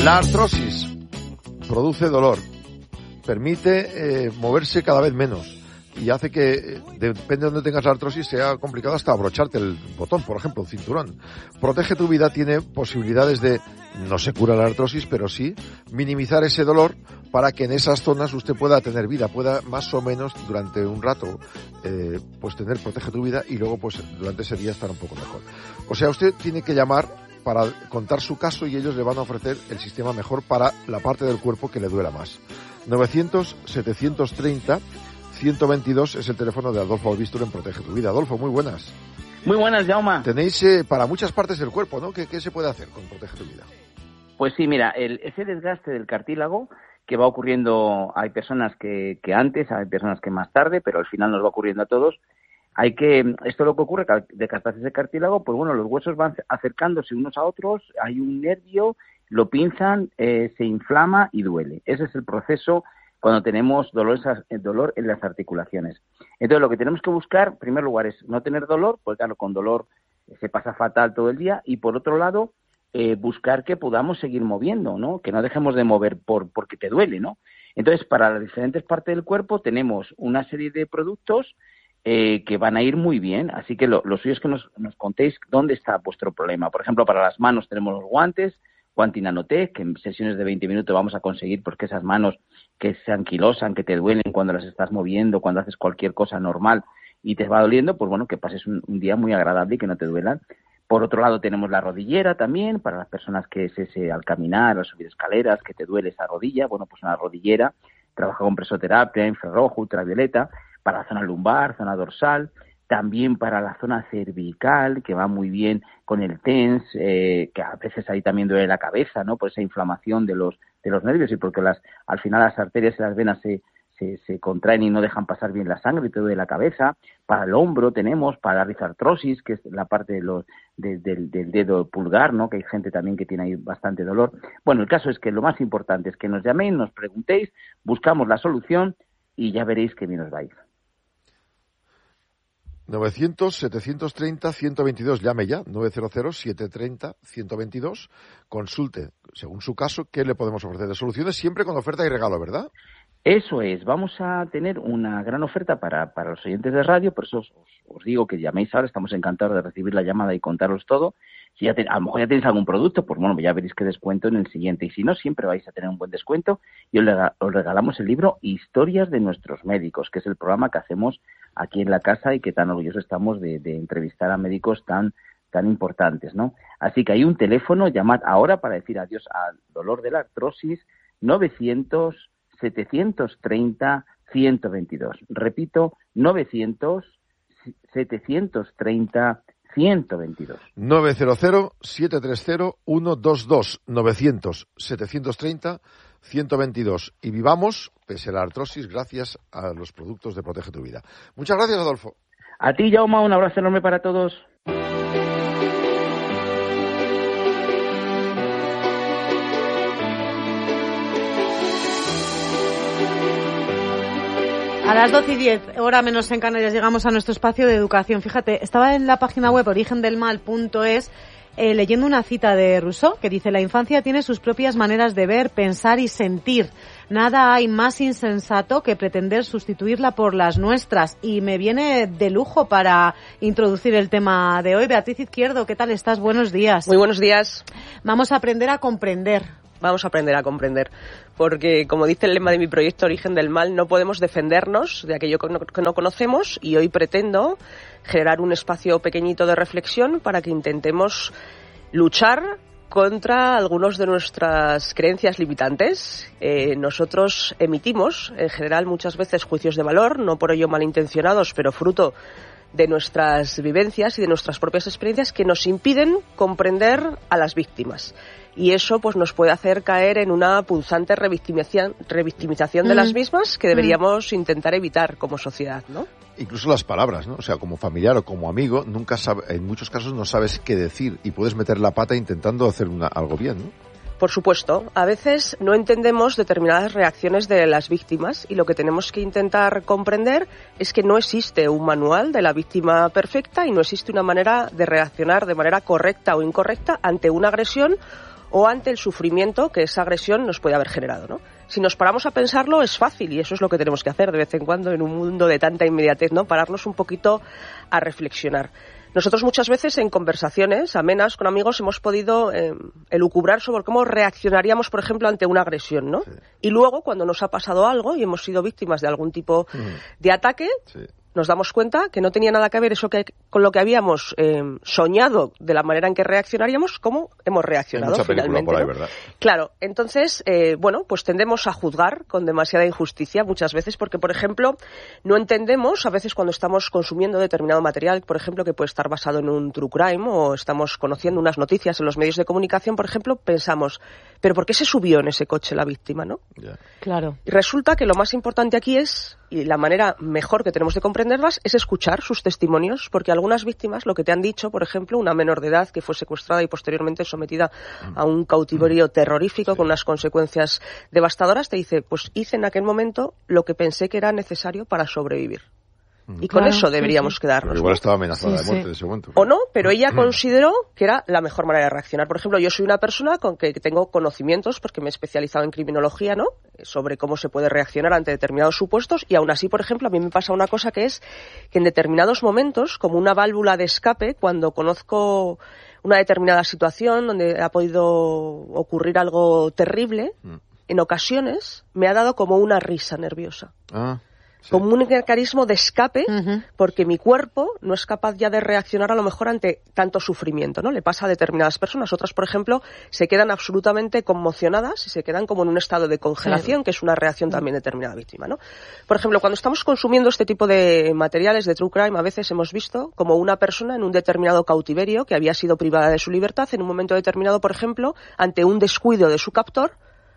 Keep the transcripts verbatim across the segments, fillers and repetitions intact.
La artrosis produce dolor, permite eh, moverse cada vez menos y hace que, eh, depende de donde tengas la artrosis, sea complicado hasta abrocharte el botón, por ejemplo, el cinturón. Protege tu Vida tiene posibilidades de, no se cura la artrosis, pero sí minimizar ese dolor para que en esas zonas usted pueda tener vida, pueda más o menos durante un rato eh, pues tener Protege tu Vida y luego pues durante ese día estar un poco mejor. O sea, usted tiene que llamar para contar su caso y ellos le van a ofrecer el sistema mejor para la parte del cuerpo que le duela más. novecientos, setecientos treinta, ciento veintidós es el teléfono de Adolfo Albistur en Protege tu Vida. Adolfo, muy buenas. Muy buenas, Jaume. Tenéis eh, para muchas partes del cuerpo, ¿no? ¿Qué, qué se puede hacer con Protege tu Vida? Pues sí, mira, el, ese desgaste del cartílago que va ocurriendo, hay personas que, que antes, hay personas que más tarde, pero al final nos va ocurriendo a todos. Hay que, esto es lo que ocurre, de captarse ese cartílago, pues bueno, los huesos van acercándose unos a otros, hay un nervio, lo pinzan, eh, se inflama y duele. Ese es el proceso cuando tenemos dolor, dolor en las articulaciones. Entonces, lo que tenemos que buscar, en primer lugar, es no tener dolor, porque claro, con dolor se pasa fatal todo el día, y por otro lado, eh, buscar que podamos seguir moviendo, ¿no? Que no dejemos de mover por porque te duele, ¿no? Entonces, para las diferentes partes del cuerpo tenemos una serie de productos Eh, que van a ir muy bien, así que lo, lo suyo es que nos, nos contéis dónde está vuestro problema. Por ejemplo, para las manos tenemos los guantes, Guanti Nanotec, que en sesiones de veinte minutos vamos a conseguir porque esas manos que se anquilosan, que te duelen cuando las estás moviendo, cuando haces cualquier cosa normal y te va doliendo, pues bueno, que pases un, un día muy agradable y que no te duelan. Por otro lado tenemos la rodillera también, para las personas que se, se, al caminar, al subir escaleras, que te duele esa rodilla, bueno, pues una rodillera, trabaja con presoterapia, infrarrojo, ultravioleta, para la zona lumbar, zona dorsal, también para la zona cervical, que va muy bien con el TENS, eh, que a veces ahí también duele la cabeza, ¿no? Por esa inflamación de los de los nervios y porque las al final las arterias y las venas se, se, se contraen y no dejan pasar bien la sangre y te duele la cabeza. Para el hombro tenemos, para la rizartrosis, que es la parte de los de, de, del dedo pulgar, ¿no? Que hay gente también que tiene ahí bastante dolor. Bueno, el caso es que lo más importante es que nos llaméis, nos preguntéis, buscamos la solución y ya veréis que bien os va a ir. novecientos, setecientos treinta, ciento veintidós, llame ya, novecientos, setecientos treinta, ciento veintidós, consulte, según su caso, qué le podemos ofrecer de soluciones, siempre con oferta y regalo, ¿verdad? Eso es, vamos a tener una gran oferta para, para los oyentes de radio, por eso os, os digo que llaméis ahora, estamos encantados de recibir la llamada y contaros todo. Si ya te, a lo mejor ya tenéis algún producto, pues bueno, ya veréis qué descuento en el siguiente, y si no, siempre vais a tener un buen descuento, y os, lega, os regalamos el libro Historias de nuestros médicos, que es el programa que hacemos aquí en la casa y que tan orgullosos estamos de, de entrevistar a médicos tan tan importantes, ¿no? Así que hay un teléfono, llamad ahora para decir adiós al dolor de la artrosis, novecientos, setecientos treinta, ciento veintidós. Repito, novecientos, setecientos treinta, ciento veintidós. novecientos, setecientos treinta, ciento veintidós. novecientos, setecientos treinta, ciento veintidós. Y vivamos, pese a la artrosis, gracias a los productos de Protege tu Vida. Muchas gracias, Adolfo. A ti, Jaume, un abrazo enorme para todos. A las doce y diez, hora menos en Canarias, llegamos a nuestro espacio de educación. Fíjate, estaba en la página web origen del mal punto es eh, leyendo una cita de Rousseau que dice: la infancia tiene sus propias maneras de ver, pensar y sentir. Nada hay más insensato que pretender sustituirla por las nuestras. Y me viene de lujo para introducir el tema de hoy. Beatriz Izquierdo, ¿qué tal estás? Buenos días. Muy buenos días. Vamos a aprender a comprender. Vamos a aprender a comprender, porque como dice el lema de mi proyecto Origen del Mal, no podemos defendernos de aquello que no, que no conocemos, y hoy pretendo generar un espacio pequeñito de reflexión para que intentemos luchar contra algunos de nuestras creencias limitantes. Eh, nosotros emitimos, en general, muchas veces juicios de valor, no por ello malintencionados, pero fruto de nuestras vivencias y de nuestras propias experiencias, que nos impiden comprender a las víctimas. Y eso pues nos puede hacer caer en una punzante revictimización, revictimización mm. de las mismas que deberíamos mm. intentar evitar como sociedad, ¿no? Incluso las palabras, ¿no? O sea, como familiar o como amigo, nunca sabe, en muchos casos no sabes qué decir y puedes meter la pata intentando hacer una, algo bien, ¿no? Por supuesto, a veces no entendemos determinadas reacciones de las víctimas y lo que tenemos que intentar comprender es que no existe un manual de la víctima perfecta y no existe una manera de reaccionar de manera correcta o incorrecta ante una agresión o ante el sufrimiento que esa agresión nos puede haber generado, ¿no? Si nos paramos a pensarlo es fácil y eso es lo que tenemos que hacer de vez en cuando en un mundo de tanta inmediatez, ¿no? Pararnos un poquito a reflexionar. Nosotros muchas veces en conversaciones amenas con amigos hemos podido eh, elucubrar sobre cómo reaccionaríamos, por ejemplo, ante una agresión, ¿no? Sí. Y luego, cuando nos ha pasado algo y hemos sido víctimas de algún tipo mm. de ataque, sí. nos damos cuenta que no tenía nada que ver eso que, con lo que habíamos eh, soñado de la manera en que reaccionaríamos, cómo hemos reaccionado Hay mucha finalmente. Por ahí, ¿no? ¿verdad? Claro, entonces, eh, bueno, pues tendemos a juzgar con demasiada injusticia muchas veces porque, por ejemplo, no entendemos a veces cuando estamos consumiendo determinado material, por ejemplo, que puede estar basado en un true crime o estamos conociendo unas noticias en los medios de comunicación, por ejemplo, pensamos, ¿pero por qué se subió en ese coche la víctima, no? Yeah. Claro. Y resulta que lo más importante aquí es, y la manera mejor que tenemos de comprenderlas, es escuchar sus testimonios, porque algunas víctimas lo que te han dicho, por ejemplo, una menor de edad que fue secuestrada y posteriormente sometida a un cautiverio terrorífico sí. con unas consecuencias devastadoras, te dice, pues hice en aquel momento lo que pensé que era necesario para sobrevivir. Y con claro, eso deberíamos sí, sí. quedarnos. Pero igual estaba amenazada sí, de muerte sí. en ese momento. O no, pero ella consideró que era la mejor manera de reaccionar. Por ejemplo, yo soy una persona con que tengo conocimientos, porque me he especializado en criminología, ¿no? Sobre cómo se puede reaccionar ante determinados supuestos. Y aún así, por ejemplo, a mí me pasa una cosa que es que en determinados momentos, como una válvula de escape, cuando conozco una determinada situación donde ha podido ocurrir algo terrible, mm. en ocasiones me ha dado como una risa nerviosa. Ah. Sí. Como un mecanismo de escape, uh-huh. porque mi cuerpo no es capaz ya de reaccionar a lo mejor ante tanto sufrimiento, ¿no? Le pasa a determinadas personas. Otras, por ejemplo, se quedan absolutamente conmocionadas y se quedan como en un estado de congelación, sí. que es una reacción también de determinada víctima, ¿no? Por ejemplo, cuando estamos consumiendo este tipo de materiales de true crime, a veces hemos visto como una persona en un determinado cautiverio que había sido privada de su libertad, en un momento determinado, por ejemplo, ante un descuido de su captor,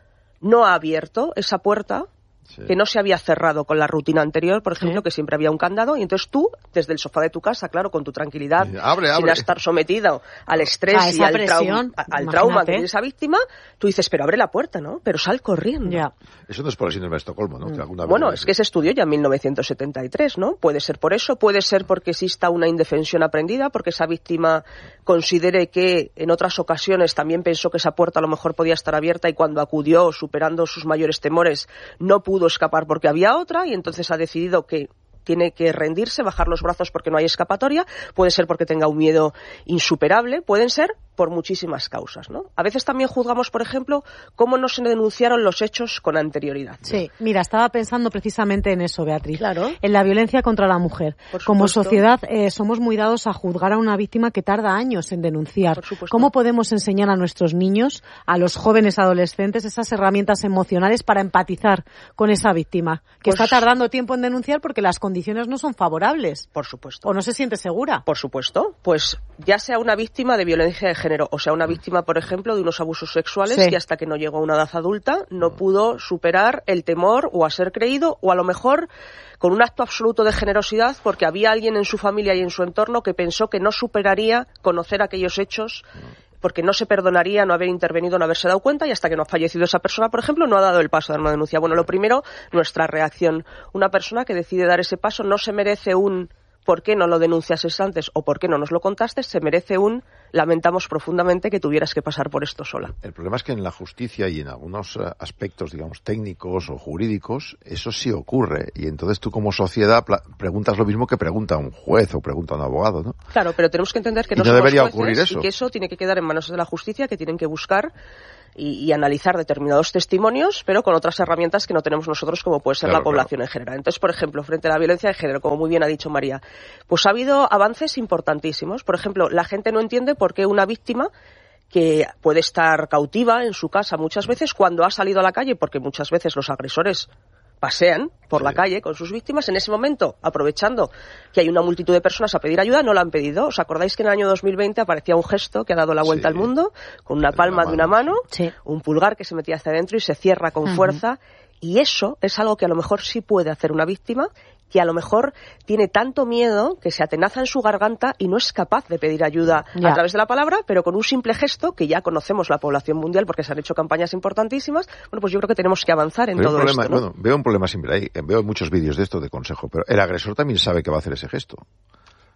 no ha abierto esa puerta, sí. que no se había cerrado con la rutina anterior, por ejemplo, sí. que siempre había un candado, y entonces tú, desde el sofá de tu casa, claro, con tu tranquilidad, abre, sin abre. estar sometido al estrés y al, presión, trauma, al trauma que tiene esa víctima, tú dices, pero abre la puerta, ¿no? Pero sal corriendo. Ya. Eso no es por el síndrome de Estocolmo, ¿no? Que alguna bueno, vez... es que se estudió ya en mil novecientos setenta y tres, ¿no? Puede ser por eso, puede ser porque exista una indefensión aprendida, porque esa víctima considere que en otras ocasiones también pensó que esa puerta a lo mejor podía estar abierta y cuando acudió, superando sus mayores temores, no pudo escapar porque había otra y entonces ha decidido que tiene que rendirse, bajar los brazos porque no hay escapatoria, puede ser porque tenga un miedo insuperable, pueden ser por muchísimas causas, ¿no? A veces también juzgamos, por ejemplo, cómo no se denunciaron los hechos con anterioridad. Sí, mira, estaba pensando precisamente en eso, Beatriz. Claro. En la violencia contra la mujer. Como sociedad eh, somos muy dados a juzgar a una víctima que tarda años en denunciar. Por supuesto. ¿Cómo podemos enseñar a nuestros niños, a los jóvenes adolescentes, esas herramientas emocionales para empatizar con esa víctima? Que pues, está tardando tiempo en denunciar porque las condiciones no son favorables. Por supuesto. O no se siente segura. Por supuesto. Pues ya sea una víctima de violencia de género, o sea, una víctima, por ejemplo, de unos abusos sexuales sí. que hasta que no llegó a una edad adulta no pudo superar el temor o a ser creído o a lo mejor con un acto absoluto de generosidad porque había alguien en su familia y en su entorno que pensó que no superaría conocer aquellos hechos porque no se perdonaría no haber intervenido, no haberse dado cuenta y hasta que no ha fallecido esa persona, por ejemplo, no ha dado el paso de dar una denuncia. Bueno, lo primero, nuestra reacción. Una persona que decide dar ese paso no se merece un ¿por qué no lo denunciases antes o por qué no nos lo contaste? Se merece un lamentamos profundamente que tuvieras que pasar por esto sola. El problema es que en la justicia y en algunos aspectos, digamos, técnicos o jurídicos, eso sí ocurre. Y entonces tú como sociedad preguntas lo mismo que pregunta un juez o pregunta un abogado, ¿no? Claro, pero tenemos que entender que y no, no somos debería jueces ocurrir eso. Y que eso tiene que quedar en manos de la justicia, que tienen que buscar Y, y analizar determinados testimonios, pero con otras herramientas que no tenemos nosotros, como puede ser claro, la población claro. en general. Entonces, por ejemplo, frente a la violencia de género, como muy bien ha dicho María, pues ha habido avances importantísimos. Por ejemplo, la gente no entiende por qué una víctima que puede estar cautiva en su casa muchas veces, cuando ha salido a la calle, porque muchas veces los agresores pasean por sí. la calle con sus víctimas, en ese momento, aprovechando que hay una multitud de personas a pedir ayuda, no la han pedido. ¿Os acordáis que en el año dos mil veinte aparecía un gesto que ha dado la vuelta sí. al mundo, con una palma de una mano, sí. un pulgar que se metía hacia adentro y se cierra con uh-huh. fuerza? Y eso es algo que a lo mejor sí puede hacer una víctima, que a lo mejor tiene tanto miedo que se atenaza en su garganta y no es capaz de pedir ayuda ya. a través de la palabra, pero con un simple gesto, que ya conocemos la población mundial porque se han hecho campañas importantísimas. Bueno, pues yo creo que tenemos que avanzar en pero todo problema, esto, ¿no? Bueno, veo un problema siempre ahí, veo muchos vídeos de esto de consejo, pero el agresor también sabe que va a hacer ese gesto.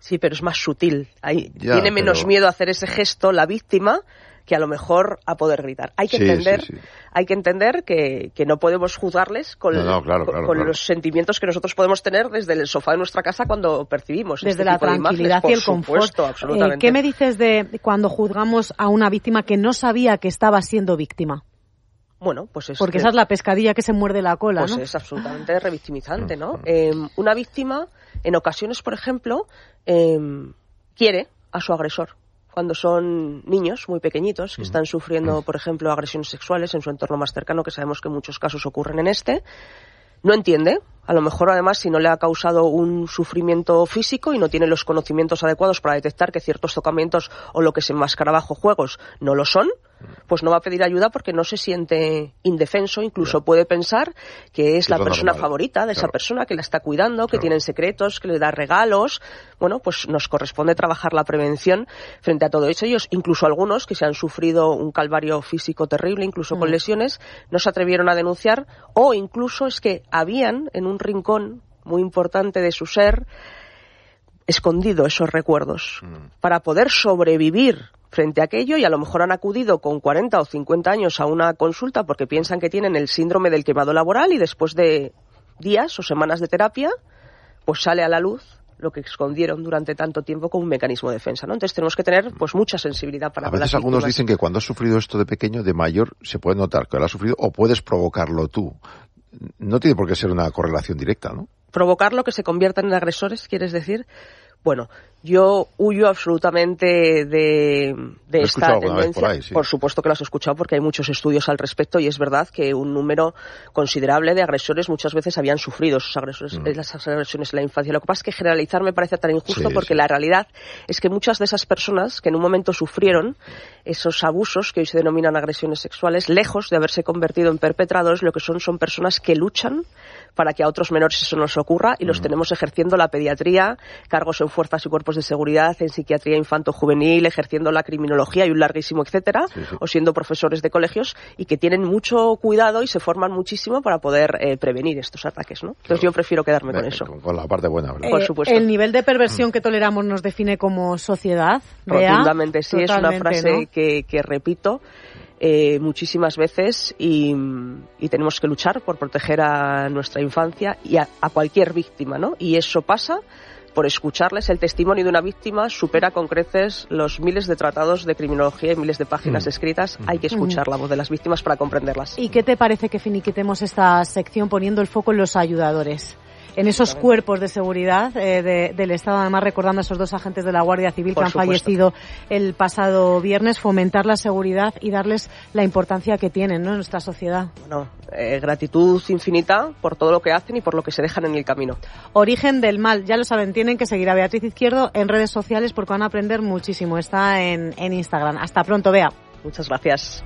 Sí, pero es más sutil. Ahí Ya, tiene menos pero... miedo a hacer ese gesto la víctima que a lo mejor a poder gritar. Hay que sí, entender, sí, sí. hay que entender que, que no podemos juzgarles con, no, no, claro, con, claro, con claro. los sentimientos que nosotros podemos tener desde el sofá de nuestra casa cuando percibimos desde este la tipo de tranquilidad imágenes. y el Por confort. supuesto, absolutamente. Eh, ¿Qué me dices de cuando juzgamos a una víctima que no sabía que estaba siendo víctima? Bueno, pues es Porque que, esa es la pescadilla que se muerde la cola, pues ¿no? es absolutamente revictimizante, ¿no? Eh, una víctima, en ocasiones, por ejemplo, eh, quiere a su agresor. Cuando son niños muy pequeñitos que están sufriendo, por ejemplo, agresiones sexuales en su entorno más cercano, que sabemos que en muchos casos ocurren en este, no entiende. A lo mejor, además, si no le ha causado un sufrimiento físico y no tiene los conocimientos adecuados para detectar que ciertos tocamientos o lo que se enmascara bajo juegos no lo son, pues no va a pedir ayuda porque no se siente indefenso, incluso yeah. puede pensar que es la persona normal. favorita de claro. esa persona, que la está cuidando, que claro. tienen secretos, que le da regalos. Bueno, pues nos corresponde trabajar la prevención frente a todo eso. Ellos, incluso algunos que se han sufrido un calvario físico terrible, incluso mm. con lesiones, no se atrevieron a denunciar, o incluso es que habían en un rincón muy importante de su ser escondido esos recuerdos mm. para poder sobrevivir frente a aquello, y a lo mejor han acudido con cuarenta o cincuenta años a una consulta porque piensan que tienen el síndrome del quemado laboral, y después de días o semanas de terapia pues sale a la luz lo que escondieron durante tanto tiempo como un mecanismo de defensa, ¿no? Entonces tenemos que tener pues mucha sensibilidad para... A veces las algunos víctimas. Dicen que cuando has sufrido esto de pequeño, de mayor, se puede notar que lo has sufrido o puedes provocarlo tú. No tiene por qué ser una correlación directa, ¿no? Provocarlo, que se conviertan en agresores, ¿quieres decir? Bueno, yo huyo absolutamente de, de esta tendencia. Por, ahí, sí. Por supuesto que lo has escuchado porque hay muchos estudios al respecto, y es verdad que un número considerable de agresores muchas veces habían sufrido sus agresores, mm. esas agresiones en la infancia. Lo que pasa es que generalizar me parece tan injusto sí, porque sí. la realidad es que muchas de esas personas que en un momento sufrieron esos abusos que hoy se denominan agresiones sexuales, lejos de haberse convertido en perpetradores, lo que son son personas que luchan para que a otros menores eso no les ocurra, y los mm. tenemos ejerciendo la pediatría, cargos en fuerzas y cuerpos de seguridad, en psiquiatría infanto-juvenil, ejerciendo la criminología y un larguísimo etcétera, sí, sí. o siendo profesores de colegios, y que tienen mucho cuidado y se forman muchísimo para poder eh, prevenir estos ataques, ¿no? Entonces claro. yo prefiero quedarme Ven, con eso. Con, con la parte buena, ¿verdad? Eh, Por supuesto. El nivel de perversión mm. que toleramos nos define como sociedad, Bea. Rotundamente, sí, es una frase ¿no? que, que repito Eh, muchísimas veces, y, y tenemos que luchar por proteger a nuestra infancia y a, a cualquier víctima, ¿no? Y eso pasa por escucharles. El testimonio de una víctima supera con creces los miles de tratados de criminología y miles de páginas mm. escritas. Hay que escuchar mm. la voz de las víctimas para comprenderlas. ¿Y qué te parece que finiquitemos esta sección poniendo el foco en los ayudadores? En esos cuerpos de seguridad eh, de, del Estado, además recordando a esos dos agentes de la Guardia Civil Por que han supuesto. fallecido el pasado viernes, fomentar la seguridad y darles la importancia que tienen, ¿no?, en nuestra sociedad. Bueno, eh, gratitud infinita por todo lo que hacen y por lo que se dejan en el camino. Origen del mal, ya lo saben, tienen que seguir a Beatriz Izquierdo en redes sociales porque van a aprender muchísimo. Está en, en Instagram. Hasta pronto, Bea. Muchas gracias.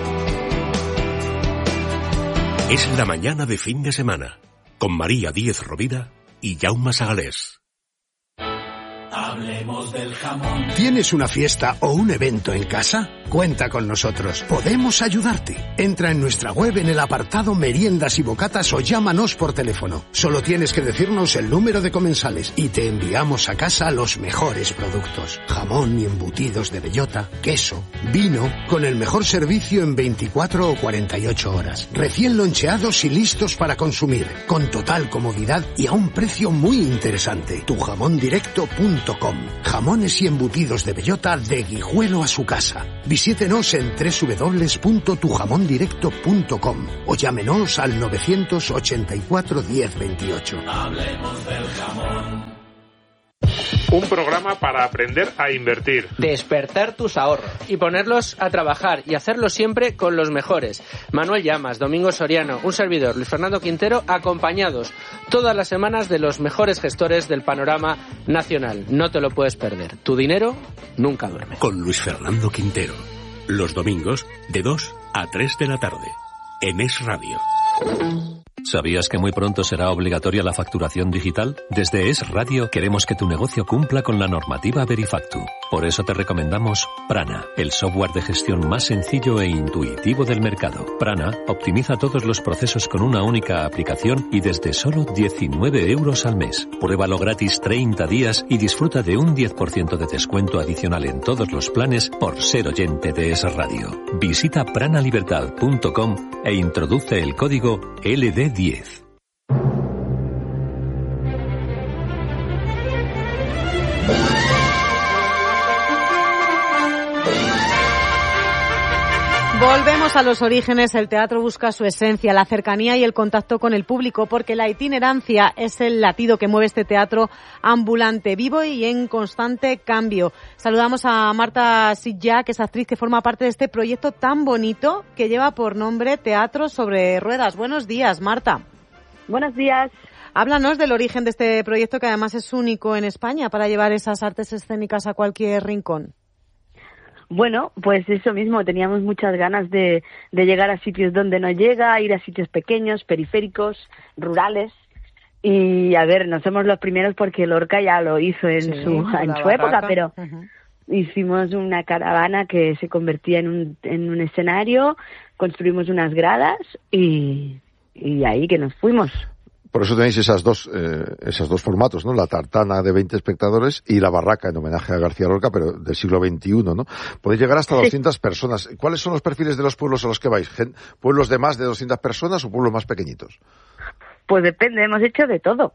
Es la mañana de fin de semana, con María Díez Rovira y Jaume Sagalés. Hablemos del jamón. ¿Tienes una fiesta o un evento en casa? Cuenta con nosotros. Podemos ayudarte. Entra en nuestra web en el apartado meriendas y bocatas o llámanos por teléfono. Solo tienes que decirnos el número de comensales y te enviamos a casa los mejores productos. Jamón y embutidos de bellota, queso, vino, con el mejor servicio en veinticuatro o cuarenta y ocho horas. Recién loncheados y listos para consumir, con total comodidad y a un precio muy interesante. tu jamón directo punto com. Jamones y embutidos de bellota de Guijuelo a su casa. Visítenos en doble u doble u doble u punto tu jamón directo punto com o llámenos al novecientos ochenta y cuatro diez veintiocho. Hablemos del jamón. Un programa para aprender a invertir. Despertar tus ahorros. Y ponerlos a trabajar y hacerlo siempre con los mejores. Manuel Llamas, Domingo Soriano, un servidor, Luis Fernando Quintero, acompañados todas las semanas de los mejores gestores del panorama nacional. No te lo puedes perder. Tu dinero nunca duerme. Con Luis Fernando Quintero. Los domingos de dos a tres de la tarde. En Es Radio. ¿Sabías que muy pronto será obligatoria la facturación digital? Desde Es Radio queremos que tu negocio cumpla con la normativa Verifactu. Por eso te recomendamos Prana, el software de gestión más sencillo e intuitivo del mercado. Prana optimiza todos los procesos con una única aplicación y desde solo diecinueve euros al mes. Pruébalo gratis treinta días y disfruta de un diez por ciento de descuento adicional en todos los planes por ser oyente de Es Radio. Visita pranalibertad punto com e introduce el código L D diez. Volvemos a los orígenes. El teatro busca su esencia, la cercanía y el contacto con el público, porque la itinerancia es el latido que mueve este teatro ambulante, vivo y en constante cambio. Saludamos a Marta Sitja, que es actriz que forma parte de este proyecto tan bonito que lleva por nombre Teatro sobre Ruedas. Buenos días, Marta. Buenos días. Háblanos del origen de este proyecto, que además es único en España para llevar esas artes escénicas a cualquier rincón. Bueno, pues eso mismo, teníamos muchas ganas de, de llegar a sitios donde no llega, ir a sitios pequeños, periféricos, rurales. Y a ver, no somos los primeros porque Lorca ya lo hizo en sí, su, en su época, pero uh-huh. hicimos una caravana que se convertía en un, en un escenario, construimos unas gradas y, y ahí que nos fuimos. Por eso tenéis esas dos, eh, esos dos formatos, ¿no? La tartana de veinte espectadores y la barraca en homenaje a García Lorca, pero del siglo veintiuno, ¿no? Podéis llegar hasta doscientas sí. personas. ¿Cuáles son los perfiles de los pueblos a los que vais? ¿Pueblos de más de doscientas personas o pueblos más pequeñitos? Pues depende, hemos hecho de todo.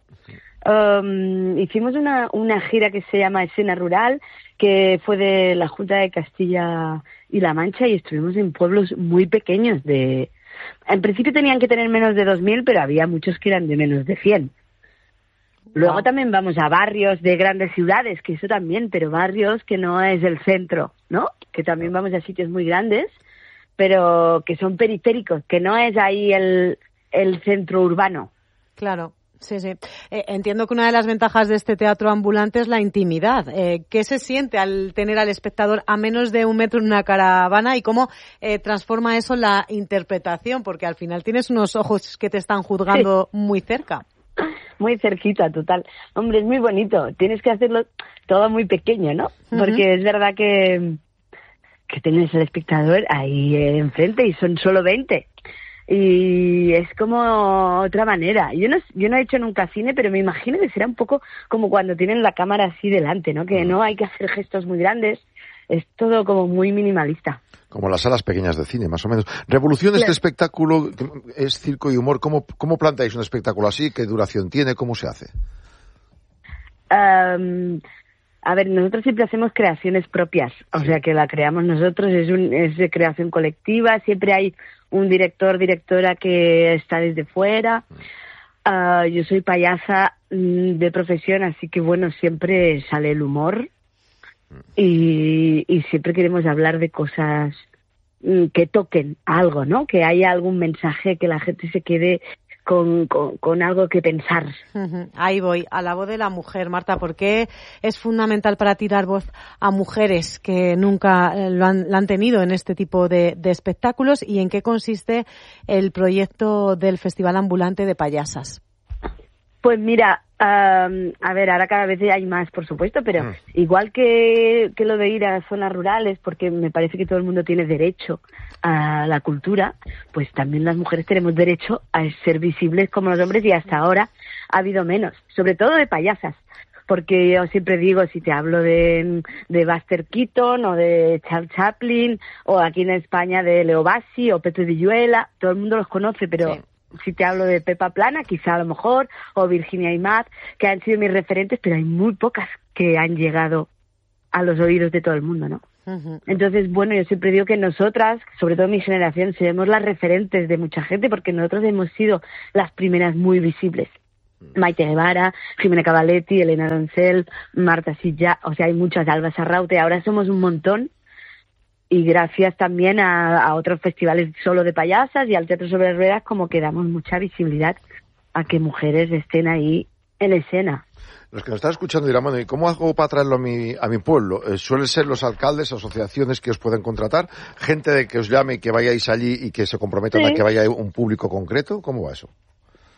Um, hicimos una, una gira que se llama Escena Rural, que fue de la Junta de Castilla y La Mancha, y estuvimos en pueblos muy pequeños de... En principio tenían que tener menos de dos mil, pero había muchos que eran de menos de cien. Luego wow. también vamos a barrios de grandes ciudades, que eso también, pero barrios que no es el centro, ¿no? Que también vamos a sitios muy grandes, pero que son periféricos, que no es ahí el, el centro urbano. Claro. Sí, sí. Eh, entiendo que una de las ventajas de este teatro ambulante es la intimidad. Eh, ¿Qué se siente al tener al espectador a menos de un metro en una caravana y cómo eh, transforma eso la interpretación? Porque al final tienes unos ojos que te están juzgando sí. muy cerca. Muy cerquita, total. Hombre, es muy bonito. Tienes que hacerlo todo muy pequeño, ¿no? Uh-huh. Porque es verdad que, que tienes al espectador ahí eh, enfrente y son solo veinte. Y es como otra manera. Yo no, yo no he hecho nunca cine, pero me imagino que será un poco como cuando tienen la cámara así delante, ¿no? Que no hay que hacer gestos muy grandes, es todo como muy minimalista. Como las salas pequeñas de cine, más o menos. Revolución, este espectáculo es circo y humor. ¿Cómo, cómo planteáis un espectáculo así? ¿Qué duración tiene? ¿Cómo se hace? Um, a ver, nosotros siempre hacemos creaciones propias, o sea que la creamos nosotros, es, un, es de creación colectiva, siempre hay un director, directora que está desde fuera. Uh, yo soy payasa mm, de profesión, así que bueno, siempre sale el humor y, y siempre queremos hablar de cosas mm, que toquen algo, ¿no? Que haya algún mensaje, que la gente se quede Con, con, con algo que pensar. Uh-huh. Ahí voy, a la voz de la mujer. Marta, ¿por qué es fundamental para ti dar voz a mujeres que nunca lo han, lo han tenido en este tipo de, de espectáculos? ¿Y en qué consiste el proyecto del Festival Ambulante de Payasas? Pues mira, um, a ver, ahora cada vez hay más, por supuesto, pero mm. igual que, que lo de ir a zonas rurales, porque me parece que todo el mundo tiene derecho a la cultura, pues también las mujeres tenemos derecho a ser visibles como los hombres, y hasta ahora ha habido menos, sobre todo de payasas. Porque yo siempre digo, si te hablo de, de Buster Keaton o de Charles Chaplin, o aquí en España de Leo Bassi o Pepe Villuela, todo el mundo los conoce, pero... Sí. Si te hablo de Pepa Plana, quizá a lo mejor, o Virginia Aymar, que han sido mis referentes, pero hay muy pocas que han llegado a los oídos de todo el mundo, ¿no? Uh-huh. Entonces, bueno, yo siempre digo que nosotras, sobre todo mi generación, seremos las referentes de mucha gente, porque nosotros hemos sido las primeras muy visibles. Maite Guevara, Jimena Cavaletti, Elena Doncel, Marta Sitja, o sea, hay muchas, Alba Sarraute, ahora somos un montón. Y gracias también a, a otros festivales solo de payasas y al Teatro sobre Ruedas, como que damos mucha visibilidad a que mujeres estén ahí en escena. Los que nos están escuchando dirán, bueno, ¿y cómo hago para traerlo a mi, a mi pueblo? Eh, ¿Suelen ser los alcaldes, asociaciones que os pueden contratar? ¿Gente de que os llame y que vayáis allí y que se comprometan sí. a que vaya un público concreto? ¿Cómo va eso?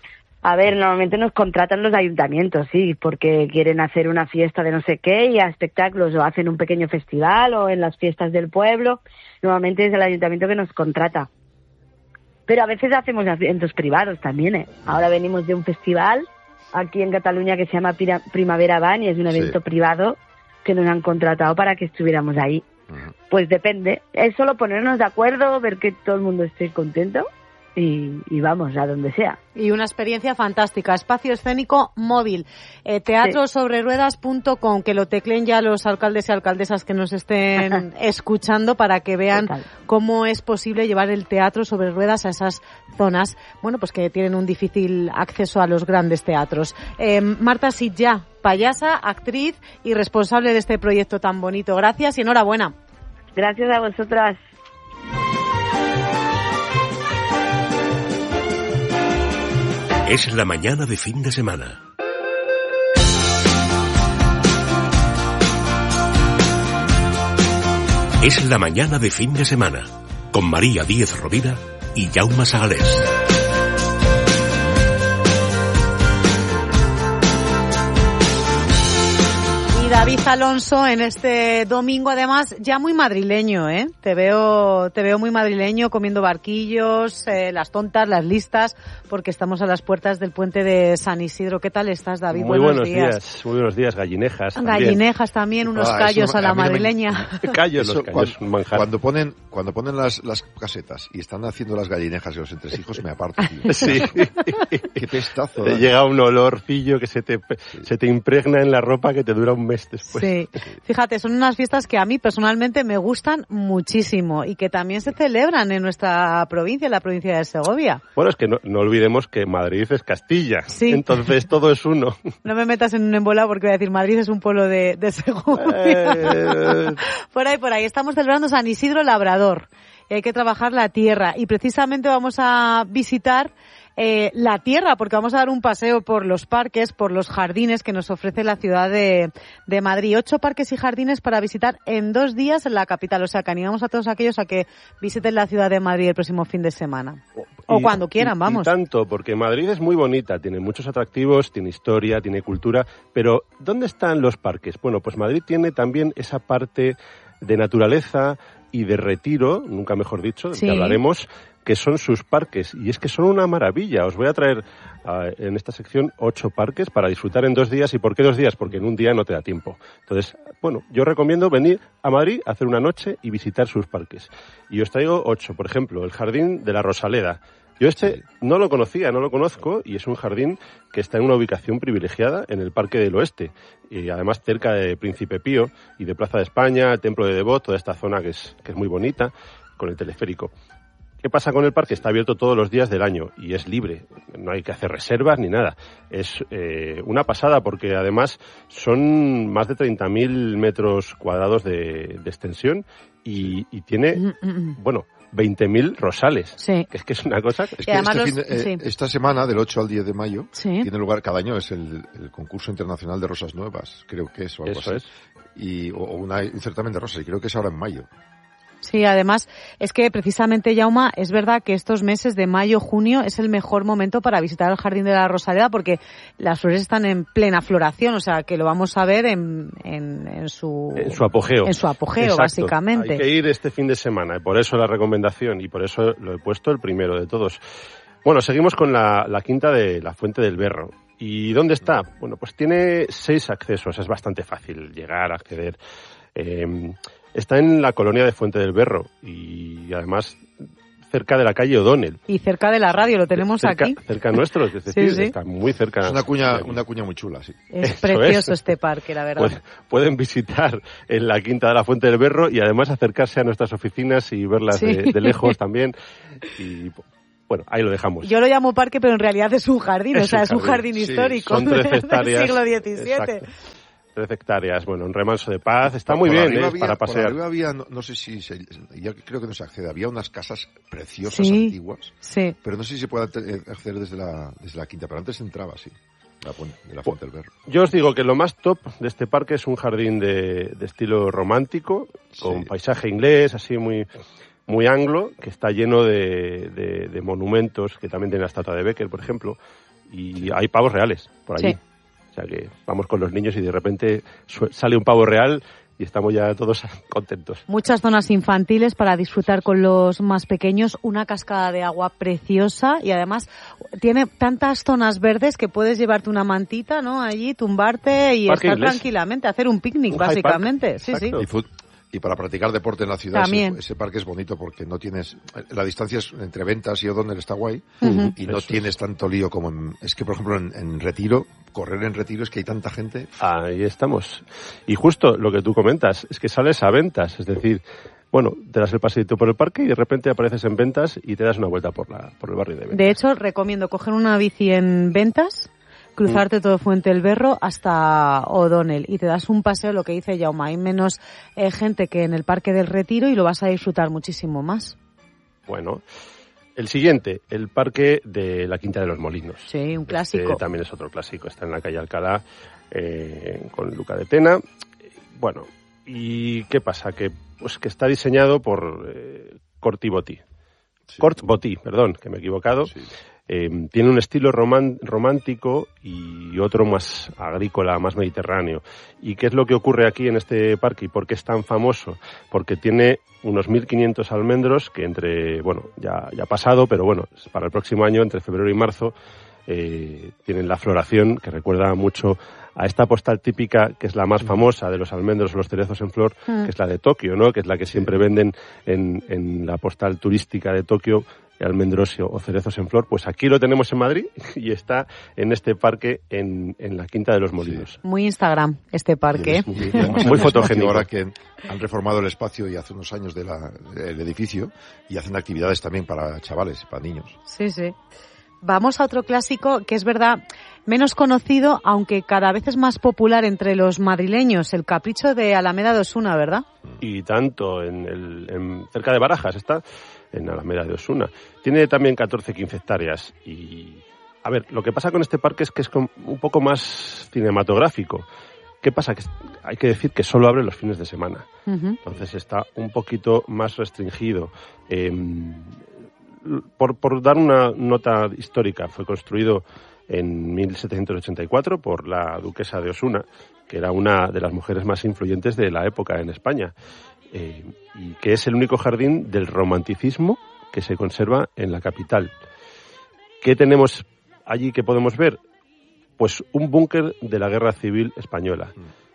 A ver, normalmente nos contratan los ayuntamientos, sí, porque quieren hacer una fiesta de no sé qué y a espectáculos, o hacen un pequeño festival o en las fiestas del pueblo. Normalmente es el ayuntamiento que nos contrata. Pero a veces hacemos eventos privados también, ¿eh? Ahora venimos de un festival aquí en Cataluña que se llama Pira- Primavera Van y es un evento sí. privado que nos han contratado para que estuviéramos ahí. Uh-huh. Pues depende. Es solo ponernos de acuerdo, ver que todo el mundo esté contento. Y, y vamos, a donde sea. Y una experiencia fantástica. Espacio escénico móvil. Eh, teatro sobre ruedas punto com, que lo tecleen ya los alcaldes y alcaldesas que nos estén escuchando para que vean Total. cómo es posible llevar el teatro sobre ruedas a esas zonas, bueno, pues que tienen un difícil acceso a los grandes teatros. Eh, Marta Sitjà, payasa, actriz y responsable de este proyecto tan bonito. Gracias y enhorabuena. Gracias a vosotras. Es la mañana de fin de semana. Es la mañana de fin de semana, con María Díez Rovira y Jaume Sagalés. David Alonso en este domingo, además ya muy madrileño, ¿eh? Te veo, te veo muy madrileño comiendo barquillos, eh, las tontas, las listas, porque estamos a las puertas del puente de San Isidro. ¿Qué tal estás, David? Muy buenos, buenos días. días. Muy buenos días, gallinejas. También. Gallinejas también, unos ah, callos eso, a la a madrileña. Me... callos, eso, los callos, cuando, un manjar. Cuando ponen, cuando ponen las, las casetas y están haciendo las gallinejas y los entresijos, me aparto, tío. Sí. Qué pestazo. Te llega un olorcillo que se te, sí. se te impregna en la ropa que te dura un mes después. Sí. Fíjate, son unas fiestas que a mí personalmente me gustan muchísimo y que también se celebran en nuestra provincia, en la provincia de Segovia. Bueno, es que no, no olvidemos que Madrid es Castilla, sí. Entonces todo es uno. No me metas en un embolado porque voy a decir Madrid es un pueblo de, de Segovia. Eh... por ahí, por ahí. Estamos celebrando San Isidro Labrador. Hay que trabajar la tierra y precisamente vamos a visitar Eh, la tierra, porque vamos a dar un paseo por los parques, por los jardines que nos ofrece la ciudad de, de Madrid. Ocho parques y jardines para visitar en dos días en la capital. O sea, que animamos a todos aquellos a que visiten la ciudad de Madrid el próximo fin de semana. O y, cuando quieran, y, vamos. Y tanto, porque Madrid es muy bonita, tiene muchos atractivos, tiene historia, tiene cultura, pero ¿dónde están los parques? Bueno, pues Madrid tiene también esa parte de naturaleza y de retiro, nunca mejor dicho, del sí. que hablaremos, que son sus parques, y es que son una maravilla. Os voy a traer uh, en esta sección ocho parques para disfrutar en dos días. ¿Y por qué dos días? Porque en un día no te da tiempo. Entonces, bueno, yo recomiendo venir a Madrid, hacer una noche y visitar sus parques. Y os traigo ocho, por ejemplo, el Jardín de la Rosaleda. Yo este no lo conocía, no lo conozco, y es un jardín que está en una ubicación privilegiada en el Parque del Oeste, y además cerca de Príncipe Pío y de Plaza de España, Templo de Devot, toda esta zona que es, que es muy bonita, con el teleférico. ¿Qué pasa con el parque? Está abierto todos los días del año y es libre. No hay que hacer reservas ni nada. Es eh, una pasada porque además son más de treinta mil metros cuadrados de, de extensión y, y tiene, mm, mm. bueno, veinte mil rosales. Sí. Que es que es una cosa... Es que este los, fin de, eh, sí. esta semana, del ocho al diez de mayo, sí. tiene lugar, cada año es el, el concurso internacional de rosas nuevas, creo que es, o algo Eso así. es. Y, o una, un certamen de rosas, y creo que es ahora en mayo. Sí, además, es que precisamente, Jaume, es verdad que estos meses de mayo, junio es el mejor momento para visitar el Jardín de la Rosaleda porque las flores están en plena floración, o sea, que lo vamos a ver en, en, en su... En su apogeo. En su apogeo, Exacto. básicamente. Hay que ir este fin de semana, y por eso la recomendación, y por eso lo he puesto el primero de todos. Bueno, seguimos con la, la quinta de la Fuente del Berro. ¿Y dónde está? Bueno, pues tiene seis accesos, es bastante fácil llegar, acceder. Eh, Está en la colonia de Fuente del Berro y además cerca de la calle O'Donnell. Y cerca de la radio, lo tenemos cerca, aquí. Cerca nuestro, es decir, sí, sí. está muy cerca. Es una cuña, una cuña muy chula, sí. Es Eso precioso es. este parque, la verdad. Pues, pueden visitar en la quinta de la Fuente del Berro y además acercarse a nuestras oficinas y verlas sí. de, de lejos también. Y bueno, ahí lo dejamos. Yo lo llamo parque, pero en realidad es un jardín, es o sea, un es un jardín sí, histórico. Son tres hectáreas. Del siglo diecisiete. Exacto. Tres hectáreas, bueno, un remanso de paz, está muy bien, ¿eh? Había, para pasear. Por arriba había, no, no sé si, se, ya creo que no se accede, había unas casas preciosas sí, antiguas, sí. pero no sé si se puede acceder desde la, desde la quinta, pero antes entraba, sí, la, de la Fuente del Berro. Yo os digo que lo más top de este parque es un jardín de, de estilo romántico, con sí. paisaje inglés, así muy... muy anglo, que está lleno de, de, de monumentos, que también tiene la estatua de Becker, por ejemplo, y hay pavos reales por allí. Sí. O sea que vamos con los niños y de repente sale un pavo real y estamos ya todos contentos. Muchas zonas infantiles para disfrutar con los más pequeños, una cascada de agua preciosa y además tiene tantas zonas verdes que puedes llevarte una mantita, ¿no? Allí, tumbarte y Parque estar inglés. tranquilamente, hacer un picnic, Un básicamente. high park. Sí, sí. Y, fut- y para practicar deporte en la ciudad, También. ese, ese parque es bonito porque no tienes, la distancia es entre Ventas y O'Donnell está guay, Ujú. y no Eso tienes tanto lío como en, es que por ejemplo en, en Retiro, correr en Retiro es que hay tanta gente. Ahí estamos. Y justo lo que tú comentas, es que sales a Ventas, es decir, bueno, te das el paseito por el parque y de repente apareces en Ventas y te das una vuelta por la por el barrio de Ventas. De hecho, recomiendo coger una bici en Ventas, cruzarte todo Fuente el Berro hasta O'Donnell y te das un paseo, lo que dice Jaume, hay menos eh, gente que en el Parque del Retiro y lo vas a disfrutar muchísimo más. Bueno, el siguiente, el parque de la Quinta de los Molinos. Sí, un clásico. Este también es otro clásico, está en la calle Alcalá, eh, con Luca de Tena. Bueno, ¿y qué pasa? Que pues que está diseñado por eh, Corti Botti. Sí. Cort Botti, perdón, que me he equivocado. Sí. Eh, tiene un estilo román- romántico y otro más agrícola, más mediterráneo. ¿Y qué es lo que ocurre aquí en este parque y por qué es tan famoso? Porque tiene unos mil quinientos almendros que entre, bueno, ya, ya ha pasado, pero bueno, para el próximo año, entre febrero y marzo, eh, tienen la floración que recuerda mucho a esta postal típica que es la más famosa de los almendros o los cerezos en flor, Mm. que es la de Tokio, ¿no? Que es la que siempre venden en, en la postal turística de Tokio, almendros o cerezos en flor. Pues aquí lo tenemos en Madrid y está en este parque en, en la Quinta de los Molinos. Muy Instagram este parque. Y además- y además Muy hay un fotogénico. espacio ahora que han reformado el espacio y hace unos años del edificio y hacen actividades también para chavales, para niños. Sí, sí. Vamos a otro clásico que es verdad menos conocido, aunque cada vez es más popular entre los madrileños, el Capricho de Alameda de Osuna, ¿verdad? Y tanto en el, en- cerca de Barajas está, en Alameda de Osuna. Tiene también catorce quince hectáreas y, a ver, lo que pasa con este parque es que es com- un poco más cinematográfico. ¿Qué pasa? Que hay que decir que solo abre los fines de semana. Ujú. Entonces está un poquito más restringido. Eh, por, por dar una nota histórica, fue construido en mil setecientos ochenta y cuatro por la duquesa de Osuna, que era una de las mujeres más influyentes de la época en España, eh, y que es el único jardín del romanticismo que se conserva en la capital. ¿Qué tenemos allí que podemos ver? Pues un búnker de la Guerra Civil Española.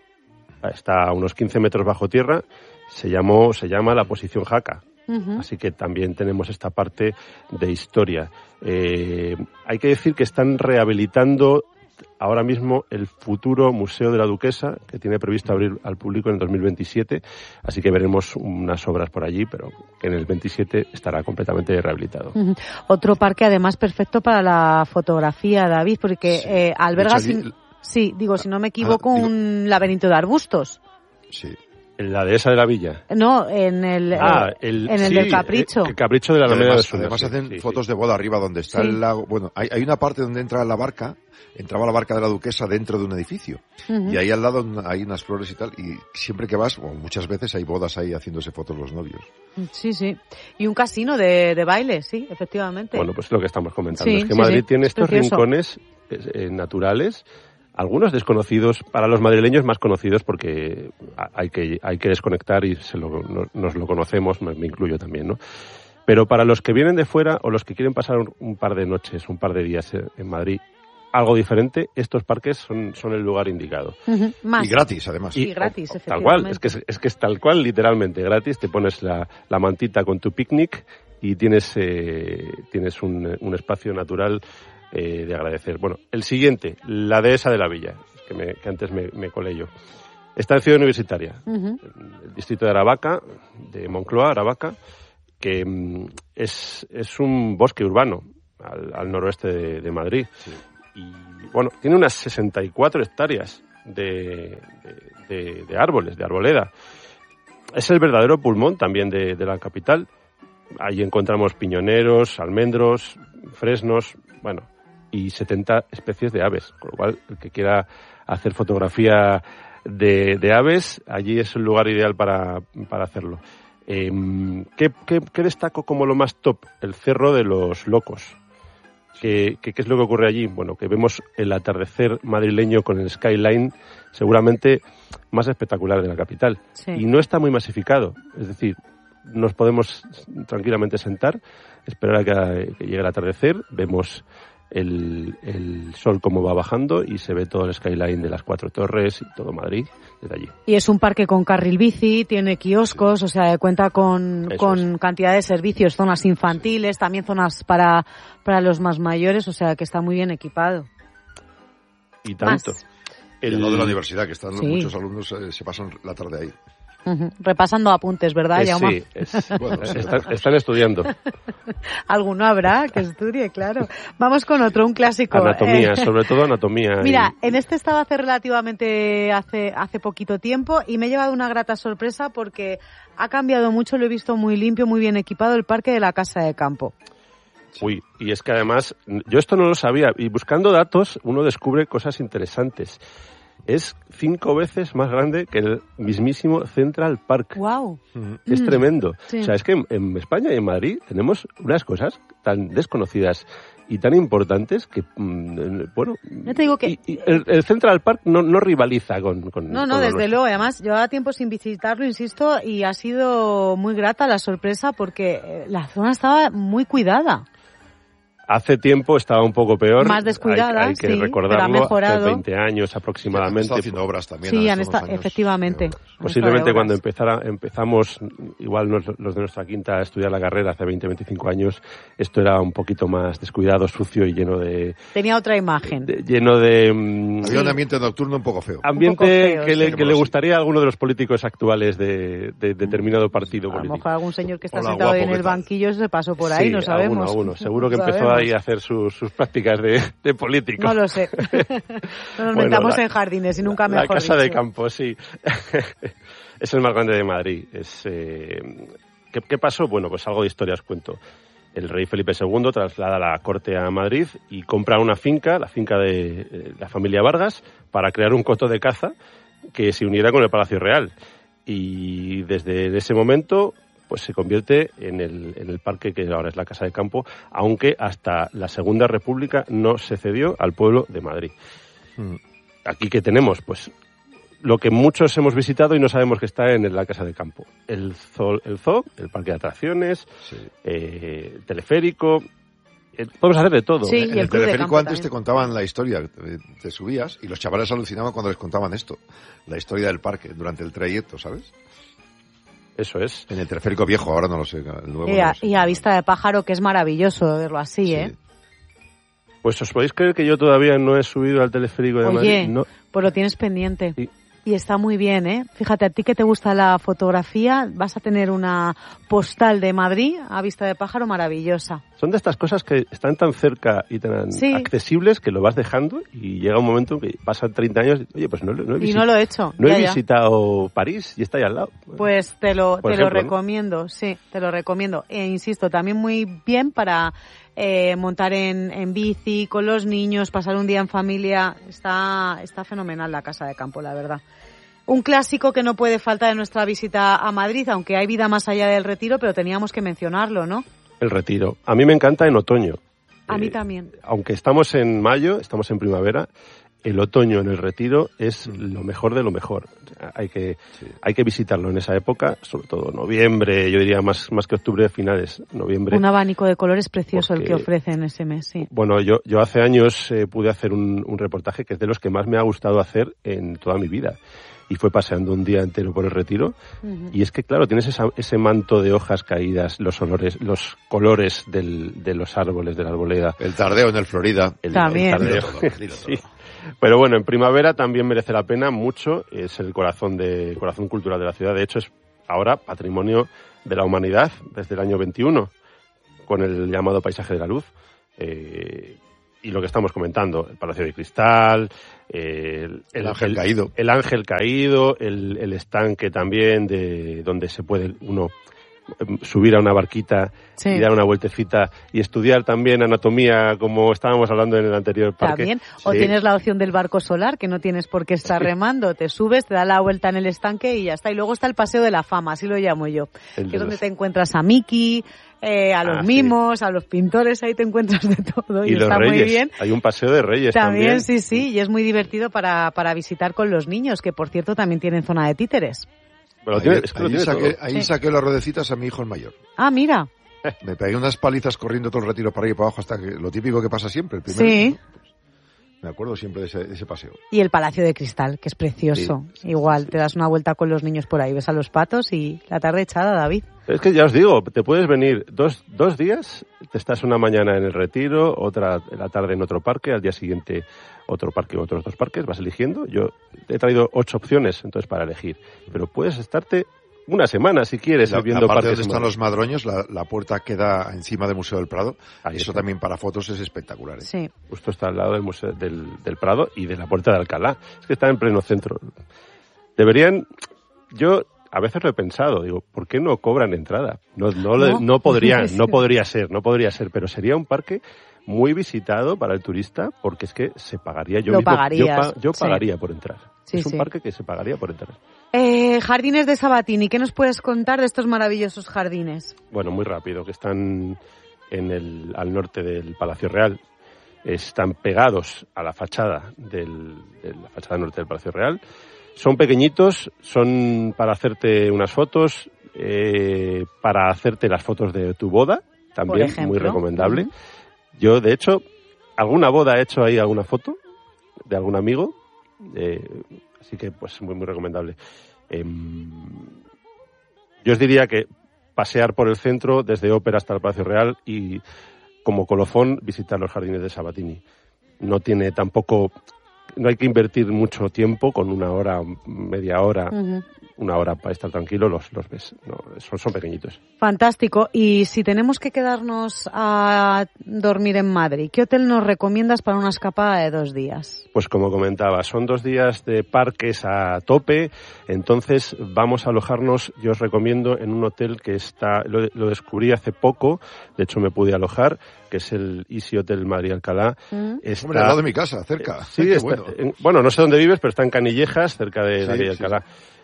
Está a unos quince metros bajo tierra, se llamó, se llama la Posición Jaca. Ujú. Así que también tenemos esta parte de historia. Eh, hay que decir que están rehabilitando ahora mismo el futuro Museo de la Duquesa, que tiene previsto abrir al público en el dos mil veintisiete, así que veremos unas obras por allí, pero que en el veintisiete estará completamente rehabilitado. Ujú. Otro parque además perfecto para la fotografía, David, porque Sí. eh, alberga, De hecho, allí- sin- sí, digo, si no me equivoco, Ah, digo- un laberinto de arbustos. Sí. En la dehesa de la Villa. No, en el, Ah, eh, el, en el sí, del Capricho. El, el Capricho de la Y Alameda de además, Osuna, además sí, hacen sí, fotos sí. de boda arriba donde está Sí. el lago. Bueno, hay, hay una parte donde entra la barca, entraba la barca de la duquesa dentro de un edificio. Ujú. Y ahí al lado hay unas flores y tal. Y siempre que vas, o muchas veces hay bodas ahí haciéndose fotos los novios. Sí, sí. Y un casino de, de baile, sí, efectivamente. Bueno, pues lo que estamos comentando. Sí, es que sí, Madrid sí, tiene es estos precioso. rincones eh, naturales, algunos desconocidos, para los madrileños más conocidos porque a- hay que, hay que desconectar y se lo- no- nos lo conocemos, me, me incluyo también, ¿no? Pero para los que vienen de fuera o los que quieren pasar un, un par de noches, un par de días eh, en Madrid, algo diferente, estos parques son, son el lugar indicado. Ujú. Más. Y gratis, además. Y gratis, o- Tal cual, efectivamente. es que es, es que es tal cual, literalmente gratis. Te pones la, la mantita con tu picnic y tienes, eh, tienes un, un espacio natural eh, de agradecer. Bueno, el siguiente, la dehesa de la Villa, que, me, que antes me, me colé yo. Está en Ciudad Universitaria, Ujú. el distrito de Aravaca, de Moncloa, Aravaca, que mm, es, es un bosque urbano al, al noroeste de, de Madrid. Y bueno, tiene unas sesenta y cuatro hectáreas de, de, de- de árboles, de arboleda. Es el verdadero pulmón también de, de la capital. Allí encontramos piñoneros, almendros, fresnos, bueno, y setenta especies de aves. Con lo cual, el que quiera hacer fotografía de, de aves, allí es el lugar ideal para, para hacerlo. Eh, ¿qué, qué, qué destaco como lo más top? El Cerro de los Locos. ¿Qué, qué, ¿Qué es lo que ocurre allí? Bueno, que vemos el atardecer madrileño con el skyline seguramente más espectacular de la capital. Sí. Y no está muy masificado. Es decir, nos podemos tranquilamente sentar, esperar a que, que llegue el atardecer, vemos el, el sol cómo va bajando y se ve todo el skyline de las Cuatro Torres y todo Madrid desde allí. Y es un parque con carril bici, tiene kioscos, o sea, cuenta con, con es. cantidad de servicios, zonas infantiles, también zonas para, para los más mayores, o sea, que está muy bien equipado. Y tanto. Más. El... Y lo de la universidad, que están sí. muchos alumnos eh, se pasan la tarde ahí. Uh-huh. Repasando apuntes, ¿verdad, Jaume? Sí, es, bueno, sí, están, están estudiando. Alguno habrá que estudie, claro. Vamos con otro, un clásico. Anatomía, eh. sobre todo anatomía. Mira, y... en este estaba hace relativamente hace hace poquito tiempo y me he llevado una grata sorpresa porque ha cambiado mucho, lo he visto muy limpio, muy bien equipado, el parque de la Casa de Campo. Uy, y es que además, yo esto no lo sabía, y buscando datos uno descubre cosas interesantes. Es cinco veces más grande que el mismísimo Central Park. Wow. Es mm. tremendo. Sí. O sea, es que en, en España y en Madrid tenemos unas cosas tan desconocidas y tan importantes que, mmm, bueno... Yo te digo que... Y, y el, el Central Park no, no rivaliza con... con no, no, con desde los... luego. Además, llevaba tiempo sin visitarlo, insisto, y ha sido muy grata la sorpresa porque la zona estaba muy cuidada. Hace tiempo estaba un poco peor. Más descuidada, hay, hay que sí, recordarlo, pero ha mejorado. hace veinte años aproximadamente. Están haciendo obras también. Sí, han estado, efectivamente. Posiblemente cuando empezara, empezamos, igual los, los de nuestra quinta, a estudiar la carrera hace veinte, veinticinco años, esto era un poquito más descuidado, sucio y lleno de... Tenía otra imagen. De, lleno de... Había sí. un ambiente nocturno un poco feo. Ambiente poco feo, que, sí. le, que le gustaría a alguno de los políticos actuales de, de determinado partido a político. A lo mejor algún señor que está Hola, sentado guapo, ahí en el banquillo se pasó por ahí, sí, no sabemos. Alguno, alguno. Seguro que no empezó sabemos. ahí a hacer sus, sus prácticas de, de político. No lo sé. No nos bueno, metamos la, en jardines y nunca mejor La Casa dicho. de Campo, sí. Es el más grande de Madrid. Es, eh, ¿qué, ¿Qué pasó? Bueno, pues algo de historia os cuento. El rey Felipe segundo traslada la corte a Madrid y compra una finca, la finca de eh, la familia Vargas, para crear un coto de caza que se uniera con el Palacio Real. Y desde ese momento pues se convierte en el, en el parque que ahora es la Casa de Campo, aunque hasta la Segunda República no se cedió al pueblo de Madrid. Mm. Aquí que tenemos, pues lo que muchos hemos visitado y no sabemos que está en la Casa de Campo. El zoo, el, zoo, el parque de atracciones, sí. eh, el teleférico, eh, podemos hacer de todo. Sí, en el, el teleférico antes también. te contaban la historia, te, te subías y los chavales alucinaban cuando les contaban esto, la historia del parque durante el trayecto, ¿sabes? Eso es. En el teleférico viejo, ahora no lo sé. El nuevo y, a, no sé. y a vista de pájaro, que es maravilloso verlo así, Sí. ¿eh? Pues os podéis creer que yo todavía no he subido al teleférico de Oye, Madrid. No. Pues lo tienes pendiente. Sí. Y está muy bien, ¿eh? Fíjate, a ti que te gusta la fotografía, vas a tener una postal de Madrid a vista de pájaro maravillosa. Son de estas cosas que están tan cerca y tan sí. accesibles que lo vas dejando y llega un momento en que pasan treinta años y, oye, pues no, no he, y no lo he hecho. No ya, he ya. visitado París y está ahí al lado. Pues te lo, Por te ejemplo, lo recomiendo, ¿no? Sí, te lo recomiendo. E insisto, también muy bien para eh, montar en, en bici con los niños, pasar un día en familia. Está, está fenomenal la Casa de Campo, la verdad. Un clásico que no puede faltar en nuestra visita a Madrid, aunque hay vida más allá del Retiro, pero teníamos que mencionarlo, ¿no? El Retiro. A mí me encanta en otoño. A eh, mí también. Aunque estamos en mayo, estamos en primavera, el otoño en el Retiro es lo mejor de lo mejor. Hay que, sí. hay que visitarlo en esa época, sobre todo noviembre, yo diría más, más que octubre, finales, noviembre. Un abanico de colores precioso porque, el que ofrece en ese mes, sí. Bueno, yo, yo hace años eh, pude hacer un, un reportaje que es de los que más me ha gustado hacer en toda mi vida. Y fue paseando un día entero por el Retiro. Uh-huh. Y es que, claro, tienes esa, ese manto de hojas caídas, los olores, los colores del, de los árboles, de la arboleda. El tardeo en el Florida. El, también. El tardeo. Sí. Pero bueno, en primavera también merece la pena mucho. Es el corazón de corazón cultural de la ciudad. De hecho, es ahora patrimonio de la humanidad desde el año veintiuno, con el llamado Paisaje de la Luz. Eh, y lo que estamos comentando, el Palacio de Cristal, eh, el, el ángel el, caído, el ángel caído, el, el estanque también de donde se puede uno subir a una barquita sí. y dar una vueltecita y estudiar también anatomía, como estábamos hablando en el anterior parque. También, o sí. tienes la opción del barco solar, que no tienes por qué estar sí. remando, te subes, te da la vuelta en el estanque y ya está. Y luego está el Paseo de la Fama, así lo llamo yo, el que es donde los... te encuentras a Mickey, eh, a los ah, mimos, sí. a los pintores, ahí te encuentras de todo y, y los está reyes. muy bien. Hay un paseo de reyes también. También, sí, sí, y es muy divertido para, para visitar con los niños, que por cierto también tienen zona de títeres. Bueno, ahí tiene, es que ahí, tiene saqué, todo. ahí sí. saqué las ruedecitas a mi hijo el mayor. Ah, mira. Me pegué unas palizas corriendo todo el retiro para arriba y para abajo hasta que lo típico que pasa siempre. El primer Sí. día, pues, me acuerdo siempre de ese, de ese paseo. Y el Palacio de Cristal, que es precioso. Sí, Igual, sí. te das una vuelta con los niños por ahí, ves a los patos y la tarde echada, David. Es que ya os digo, te puedes venir dos, dos días, te estás una mañana en el retiro, otra en la tarde en otro parque, al día siguiente otro parque u otros dos parques, vas eligiendo. Yo he traído ocho opciones, entonces, para elegir. Pero puedes estarte una semana, si quieres, La, viendo la parte parques. donde están los madroños, la, la puerta queda encima del Museo del Prado. Ahí Eso está. también para fotos es espectacular. ¿eh? Sí. Justo está al lado del Museo del, del Prado y de la Puerta de Alcalá. Es que está en pleno centro. Deberían... Yo a veces lo he pensado, digo, ¿por qué no cobran entrada? No, no, No. no podría, Sí. no podría ser, no podría ser, pero sería un parque muy visitado para el turista porque es que se pagaría. Yo Lo mismo, yo, pagarías, yo sí. pagaría por entrar. Sí, es un sí. parque que se pagaría por entrar. Eh, jardines de Sabatini, ¿qué nos puedes contar de estos maravillosos jardines? Bueno, muy rápido, que están en el, al norte del Palacio Real. Están pegados a la fachada del, de la fachada norte del Palacio Real. Son pequeñitos, son para hacerte unas fotos, eh, para hacerte las fotos de tu boda, también Por ejemplo. muy recomendable. Uh-huh. Yo, de hecho, alguna boda he hecho ahí alguna foto de algún amigo, eh, así que pues muy muy recomendable. Eh, yo os diría que pasear por el centro, desde Ópera hasta el Palacio Real, y como colofón visitar los jardines de Sabatini. No tiene tampoco... No hay que invertir mucho tiempo, con una hora, media hora, Uh-huh. una hora para estar tranquilo, los, los ves. No, son, son pequeñitos. Fantástico. Y si tenemos que quedarnos a dormir en Madrid, ¿qué hotel nos recomiendas para una escapada de dos días? Pues como comentaba, son dos días de parques a tope, entonces vamos a alojarnos, yo os recomiendo, en un hotel que está, lo, lo descubrí hace poco, de hecho me pude alojar, que es el Easy Hotel Madrid Alcalá. ¿Mm? Está, Hombre, al lado de mi casa, cerca. Eh, sí, Qué está, bueno. en, bueno, no sé dónde vives, pero está en Canillejas, cerca de Sí, la calle sí, Alcalá.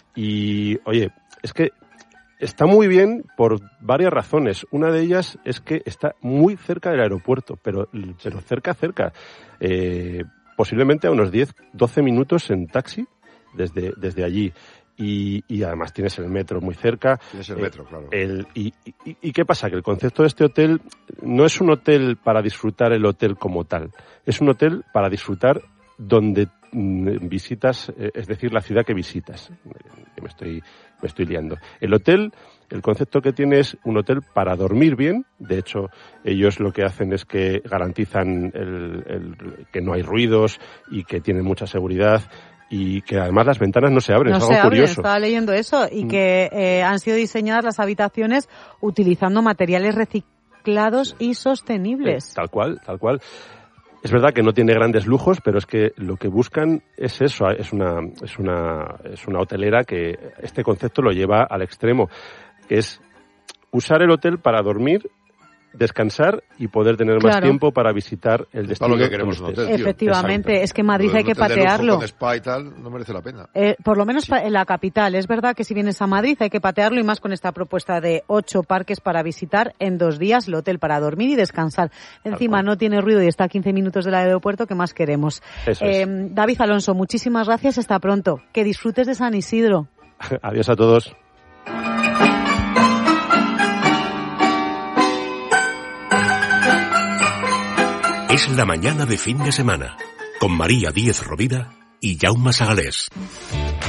Y, oye, es que está muy bien por varias razones. Una de ellas es que está muy cerca del aeropuerto, pero, pero cerca, cerca. Eh, posiblemente a unos diez, doce minutos en taxi desde, desde allí. Y, y además tienes el metro muy cerca. Tienes el Eh, metro, claro. el, y, y, ¿Y qué pasa? Que el concepto de este hotel no es un hotel para disfrutar el hotel como tal. Es un hotel para disfrutar donde mm, visitas, eh, es decir, la ciudad que visitas. Eh, Me estoy, me estoy liando. El hotel, el concepto que tiene es un hotel para dormir bien. De hecho, ellos lo que hacen es que garantizan el, el, que no hay ruidos y que tienen mucha seguridad. Y que además las ventanas no se abren, No es se algo abren, curioso. estaba leyendo eso, y Mm. que eh, han sido diseñadas las habitaciones utilizando materiales reciclados y sostenibles. Eh, tal cual, tal cual. Es verdad que no tiene grandes lujos, pero es que lo que buscan es eso, es una, es una, es una hotelera que este concepto lo lleva al extremo, que es usar el hotel para dormir, descansar y poder tener más Claro. tiempo para visitar el Es destino. para lo que queremos un estés. hotel, tío. Efectivamente, Exacto. es que en Madrid Lo hay de un que hotel de lujo patearlo. con spa y tal, no merece la pena. Eh, por lo menos pa- en la capital. Es verdad que si vienes a Madrid hay que patearlo, y más con esta propuesta de ocho parques para visitar en dos días, el hotel para dormir y descansar. Encima cual. no tiene ruido y está a quince minutos del aeropuerto, ¿qué más queremos? Eso es. Eh, David Alonso, muchísimas gracias, hasta pronto. Que disfrutes de San Isidro. Adiós a todos. Es la mañana de fin de semana, con María Díez Rovira y Jaume Sagalés.